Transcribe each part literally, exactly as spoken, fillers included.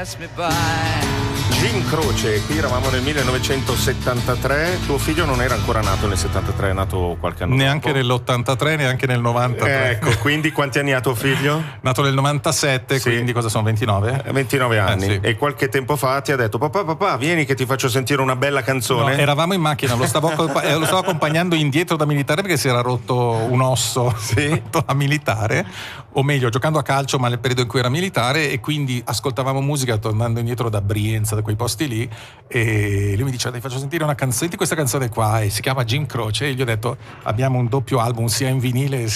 Jim Croce, qui eravamo nel millenovecentosettantatré, tuo figlio non era ancora nato nel settantatré, è nato qualche anno neanche dopo. nell'ottantatré, neanche nel novantatré. Ecco, quindi quanti anni ha tuo figlio? Nato nel novantasette, sì. Quindi cosa sono, ventinove? ventinove anni, eh, sì. E qualche tempo fa ti ha detto papà papà vieni che ti faccio sentire una bella canzone. No, eravamo in macchina, lo stavo, lo stavo accompagnando indietro da militare perché si era rotto un osso, sì? a militare, o meglio giocando a calcio ma nel periodo in cui era militare, e quindi ascoltavamo musica tornando indietro da Brienza, da quei posti lì, e lui mi dice ti faccio sentire una canzone, senti questa canzone qua, e si chiama Jim Croce, e gli ho detto abbiamo un doppio album sia in vinile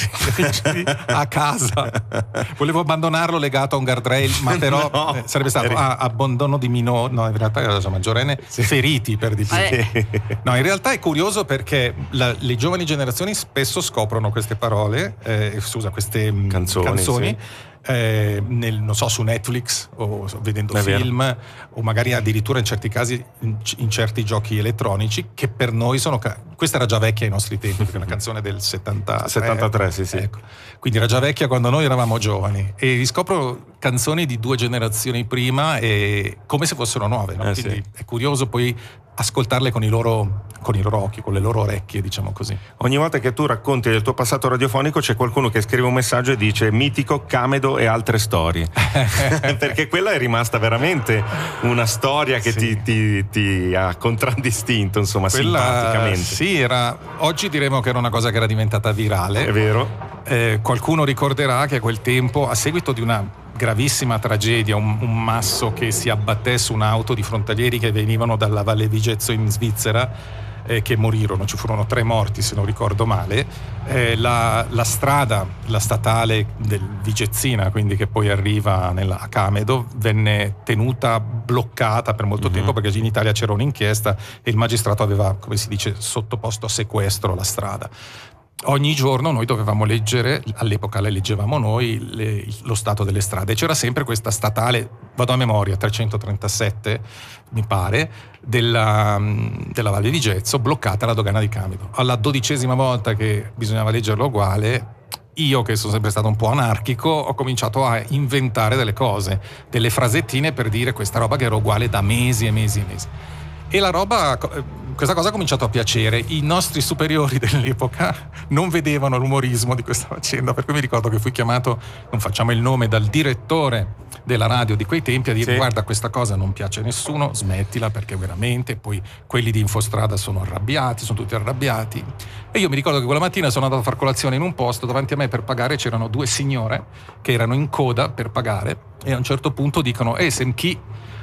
sia a casa. Volevo abbandonarlo legato a un guardrail, ma però no, eh, sarebbe stato ah, abbandono di minore, no in realtà era già maggiorenne, sì. Feriti per di più. Eh. No, in realtà è curioso perché la, le giovani generazioni spesso scoprono queste parole, eh, scusa, queste canzoni, canzoni sì. eh, nel, non so, su Netflix o vedendo è film vero. O magari addirittura in certi casi in, in certi giochi elettronici che per noi sono ca- questa era già vecchia ai nostri tempi perché è una canzone del settantatré, settantatré sì sì ecco. Quindi era già vecchia quando noi eravamo giovani, e riscopro canzoni di due generazioni prima e come se fossero nuove, no? eh, Quindi sì. è curioso poi ascoltarle con i loro con i loro occhi, con le loro orecchie, diciamo così. Ogni volta che tu racconti del tuo passato radiofonico c'è qualcuno che scrive un messaggio e dice mitico Camedo e altre storie perché quella è rimasta veramente una storia che sì. ti, ti, ti ha contraddistinto, insomma, quella, simpaticamente. Sì, era, oggi diremo che era una cosa che era diventata virale, è vero. Eh, qualcuno ricorderà che a quel tempo, a seguito di una gravissima tragedia, un, un masso che si abbatté su un'auto di frontalieri che venivano dalla Valle Vigezzo in Svizzera, eh, che morirono, ci furono tre morti se non ricordo male, eh, la, la strada, la statale del Vigezzina, quindi che poi arriva nella, a Camedo, venne tenuta bloccata per molto mm-hmm. tempo perché in Italia c'era un'inchiesta e il magistrato aveva, come si dice, sottoposto a sequestro la strada. Ogni giorno noi dovevamo leggere, all'epoca le leggevamo noi, le, lo stato delle strade. C'era sempre questa statale, vado a memoria, trecentotrentasette mi pare, della, della Valle di Gezzo, bloccata alla dogana di Camedo. Alla dodicesima volta che bisognava leggerlo uguale, io che sono sempre stato un po' anarchico ho cominciato a inventare delle cose, delle frasettine per dire questa roba che era uguale da mesi e mesi e mesi. E la roba, questa cosa ha cominciato a piacere. I nostri superiori dell'epoca non vedevano l'umorismo di questa faccenda, per cui mi ricordo che fui chiamato, non facciamo il nome, dal direttore della radio di quei tempi a dire sì. guarda, questa cosa non piace a nessuno, smettila perché veramente, poi quelli di Infostrada sono arrabbiati, sono tutti arrabbiati. E io mi ricordo che quella mattina sono andato a far colazione in un posto, davanti a me per pagare c'erano due signore che erano in coda per pagare e a un certo punto dicono eh, sem chi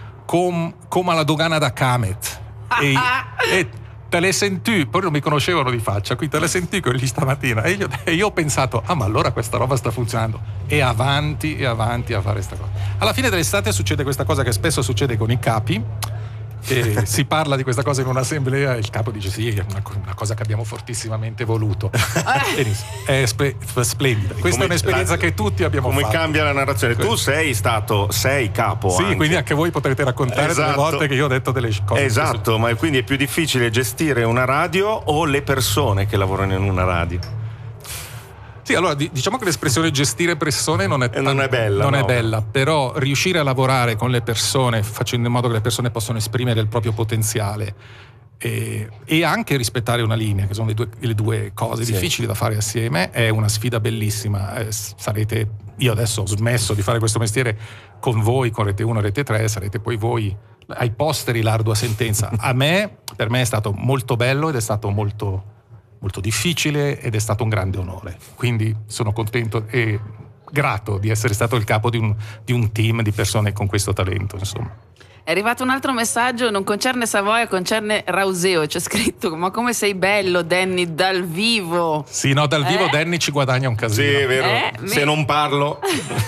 Com, come alla dogana da Camet e, e te le sentì, poi non mi conoscevano di faccia, qui te le sentì quelli stamattina e io, e io ho pensato ah ma allora questa roba sta funzionando, e avanti e avanti a fare sta cosa. Alla fine dell'estate succede questa cosa che spesso succede con i capi, e si parla di questa cosa in un'assemblea e il capo dice sì, è una, una cosa che abbiamo fortissimamente voluto. Benissimo, è spe, splendida, questa come, è un'esperienza la, che tutti abbiamo come fatto. Come cambia la narrazione, tu sei stato sei capo sì, anche. Quindi anche voi potrete raccontare esatto. delle volte che io ho detto delle cose esatto, ma quindi è più difficile gestire una radio o le persone che lavorano in una radio? Sì, allora diciamo che l'espressione gestire persone non è, tan- non è bella, non no. è bella, però riuscire a lavorare con le persone facendo in modo che le persone possano esprimere il proprio potenziale e, e anche rispettare una linea, che sono le due, le due cose sì. difficili da fare assieme, è una sfida bellissima. Eh, sarete, io adesso ho smesso di fare questo mestiere con voi, con Rete uno, Rete tre, sarete poi voi ai posteri l'ardua sentenza. A me, per me è stato molto bello ed è stato molto molto difficile ed è stato un grande onore, quindi sono contento e grato di essere stato il capo di un, di un team di persone con questo talento, insomma. È arrivato un altro messaggio, non concerne Savoia, concerne Rauseo, c'è scritto ma come sei bello Danny dal vivo. Sì, no, dal vivo eh? Danny ci guadagna un casino. Sì, è vero, eh? se Me... non parlo.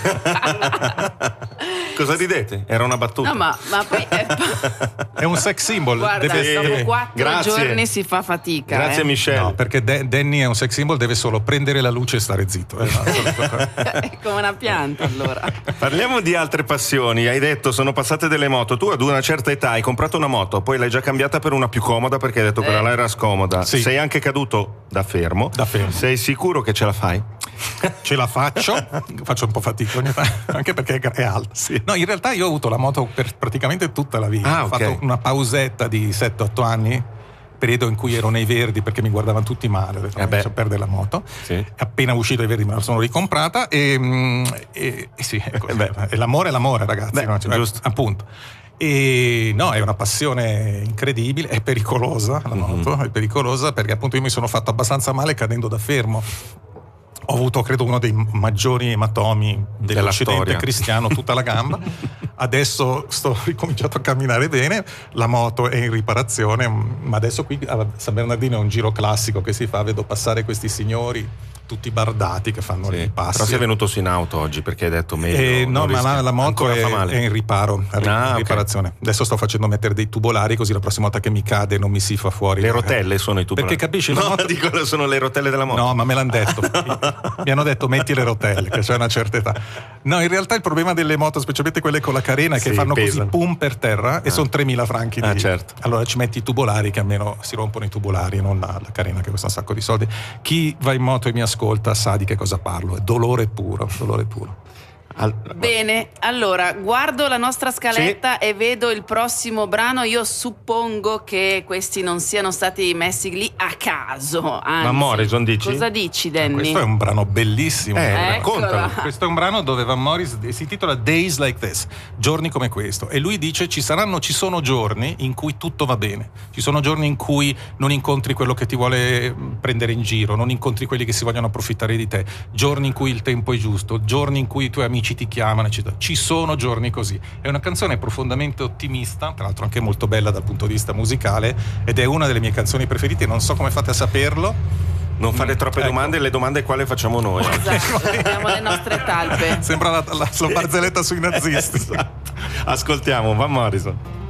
Cosa ridete? Era una battuta. No, ma, ma poi è... è un sex symbol. Guarda, deve... dopo quattro Grazie. giorni si fa fatica. Grazie eh? Michelle. No, perché De- Danny è un sex symbol, deve solo prendere la luce e stare zitto. Eh, no? È come una pianta, allora. Parliamo di altre passioni. Hai detto sono passate delle moto. Tu ad una certa età hai comprato una moto, poi l'hai già cambiata per una più comoda perché hai detto che eh. quella là era scomoda. Sì. Sei anche caduto da fermo. Da fermo. Sei sicuro che ce la fai? ce la faccio, faccio un po' fatica ogni tanto, anche perché è alta. Sì. No, in realtà io ho avuto la moto per praticamente tutta la vita. Ah, ho okay. fatto una pausetta di sette otto anni, periodo in cui ero nei Verdi perché mi guardavano tutti male, ho detto Eh comincio a perdere la moto. Sì. Appena uscito dai Verdi me la sono ricomprata e, e, e sì, ecco, Eh beh. e l'amore è l'amore, ragazzi. Beh, no? Cioè, giusto. Appunto. E no, è una passione incredibile, è pericolosa la moto, mm-hmm. è pericolosa perché appunto io mi sono fatto abbastanza male cadendo da fermo. Ho avuto credo uno dei maggiori ematomi dell'Occidente cristiano, tutta la gamba. Adesso sto ricominciato a camminare bene, la moto è in riparazione, ma adesso qui a San Bernardino è un giro classico che si fa, vedo passare questi signori tutti bardati che fanno sì, i passi. Però sei venuto su in auto oggi perché hai detto meglio. Eh, no, ma la, la moto è, è in riparo, è ah, in riparazione. Okay. Adesso sto facendo mettere dei tubolari così la prossima volta che mi cade non mi si fa fuori. Le rotelle sono i tubolari. Perché capisci? No, la moto... dico, sono le rotelle della moto. No, ma me l'hanno detto. Mi hanno detto metti le rotelle, che c'è una certa età. No, in realtà il problema delle moto, specialmente quelle con la carena, è che sì, fanno pesano. Così pum per terra ah. e sono tremila franchi di... Ah, certo. Allora ci metti i tubolari che almeno si rompono i tubolari e non la, la carena che costa un sacco di soldi. Chi va in moto e mi ascolta sa di che cosa parlo, è dolore puro, dolore puro. Al... Bene, allora guardo la nostra scaletta sì. e vedo il prossimo brano. Io suppongo che questi non siano stati messi lì a caso. Anzi, ma Morrison dici? Cosa dici, Danny? Questo è un brano bellissimo. Eh, raccontalo. Questo è un brano dove Van Morrison si intitola Days Like This, giorni come questo. E lui dice ci saranno, ci sono giorni in cui tutto va bene. Ci sono giorni in cui non incontri quello che ti vuole prendere in giro, non incontri quelli che si vogliono approfittare di te. Giorni in cui il tempo è giusto, giorni in cui i tuoi amici ti chiamano, eccetera. Ci sono giorni così. È una canzone profondamente ottimista, tra l'altro anche molto bella dal punto di vista musicale, ed è una delle mie canzoni preferite. Non so come fate a saperlo. Non fare troppe ecco. domande, le domande quale facciamo noi. Esatto, abbiamo le nostre talpe. Sembra la, la, la barzelletta sui nazisti. Esatto. Ascoltiamo Van Morrison.